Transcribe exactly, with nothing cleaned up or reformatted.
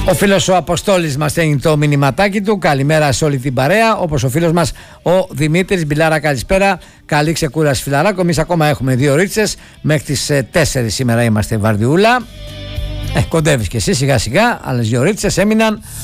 Ο φίλος ο Αποστόλης μας στέλνει το μηνυματάκι του. Καλημέρα σε όλη την παρέα. Όπως ο φίλος μας ο Δημήτρης. Μπιλάρα, καλησπέρα. Καλή ξεκούραση, φιλαράκο. Εμείς ακόμα έχουμε δύο ρίτσες. Μέχρι τις τέσσερις σήμερα είμαστε βαρδιούλα. Ε, κοντεύεις και εσύ σιγά σιγά. Άλλες δύο ρίτσες έμειναν.